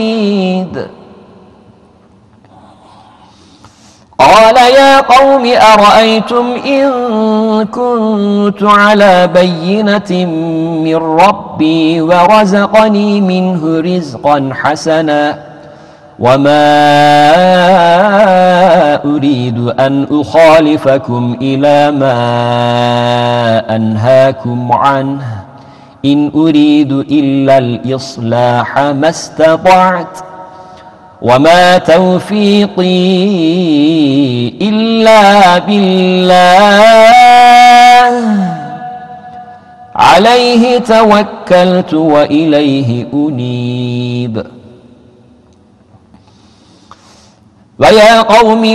قال يا قوم أرأيتم إن كنت على بينة من ربي ورزقني منه رزقا حسنا وما أريد أن أخالفكم إلى ما أنهاكم عنه إن أريد إلا الإصلاح ما استطعت وما توفيقي إلا بالله عليه توكلت وإليه أنيب. ويا قوم